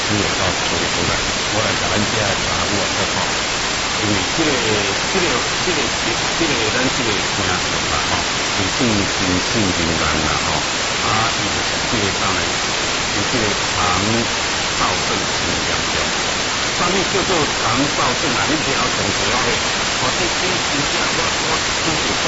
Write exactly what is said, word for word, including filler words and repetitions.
有到所以我来我来甲咱遮的查某啊说吼，因为即、这个即、这个即、这个即、这个咱即个听众啦吼，伊算真信任人啦吼，啊，伊就是即个当然，伊即个肠躁症真严重。啥物叫做肠躁症啊？你听我讲过了嘿，哦，这这真正我我真有讲